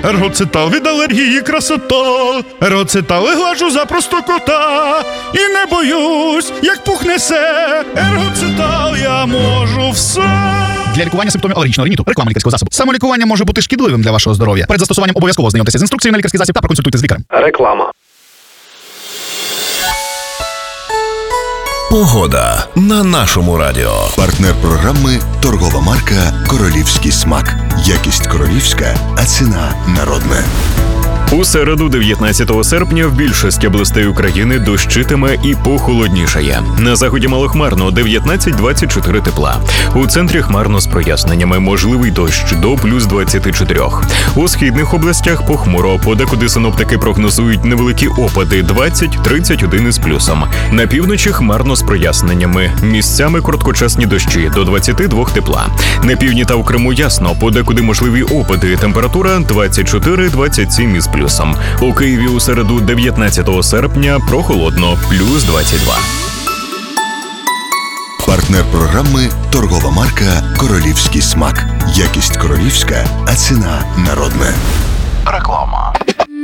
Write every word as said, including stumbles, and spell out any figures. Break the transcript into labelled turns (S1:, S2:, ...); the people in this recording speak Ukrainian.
S1: Ергоцитал від алергії красота. Ергоцитал глажу за просто кота. І не боюсь, як пух несе. Ергоцитал я можу все. Для лікування симптомів алергічного риніту. Реклама лікарського засобу. Самолікування може бути шкідливим для вашого здоров'я. Перед застосуванням обов'язково ознайомтеся з інструкцією на лікарський засіб та проконсультуйтесь з лікарем.
S2: Реклама.
S3: Погода на нашому радіо.
S4: Партнер програми – торгова марка «Королівський смак». Якість королівська, а ціна народна.
S5: У середу, дев'ятнадцятого серпня, в більшості областей України дощитиме і похолоднішає. На заході малохмарно, дев'ятнадцять-двадцять чотири тепла. У центрі хмарно з проясненнями, можливий дощ до плюс двадцять чотири. У східних областях похмуро, подекуди синоптики прогнозують невеликі опади двадцять-тридцять один із плюсом. На півночі хмарно з проясненнями, місцями короткочасні дощі до двадцяти двох тепла. На півдні та у Криму ясно, подекуди можливі опади, температура двадцять чотири - двадцять сім із плюсом. Плюсом. У Києві у середу, дев'ятнадцятого серпня, прохолодно, плюс двадцять два.
S4: Партнер програми – торгова марка «Королівський смак». Якість королівська, а ціна народна.
S3: Реклама.